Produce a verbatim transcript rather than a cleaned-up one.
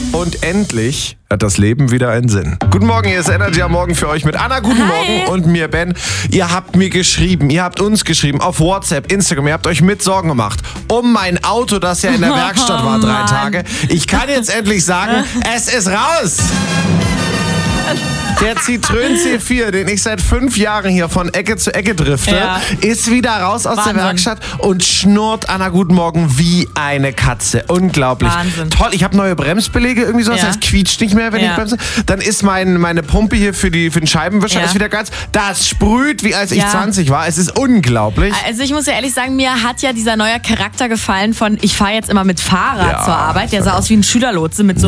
Und endlich hat das Leben wieder einen Sinn. Guten Morgen, hier ist Energy am Morgen für euch mit Anna. Guten Hi. Morgen und mir, Ben. Ihr habt mir geschrieben, ihr habt uns geschrieben auf WhatsApp, Instagram. Ihr habt euch mit Sorgen gemacht um mein Auto, das ja in der Werkstatt war drei Mann. Tage. Ich kann jetzt endlich sagen, es ist raus. Der Citroën C vier, den ich seit fünf Jahren hier von Ecke zu Ecke drifte, Ja. ist wieder raus aus Wahnsinn. der Werkstatt und schnurrt, Anna, guten Morgen, wie eine Katze. Unglaublich. Wahnsinn. Toll, ich habe neue Bremsbeläge irgendwie so, das Ja. heißt, quietscht nicht mehr, wenn Ja. ich bremse. Dann ist mein, meine Pumpe hier für, die, für den Scheibenwischer Ja. ist wieder ganz, das sprüht, wie als ich Ja. zwanzig war. Es ist unglaublich. Also ich muss ja ehrlich sagen, mir hat ja dieser neue Charakter gefallen von, ich fahre jetzt immer mit Fahrrad Ja, zur Arbeit. Der sah aus wie ein Schülerlotse mit so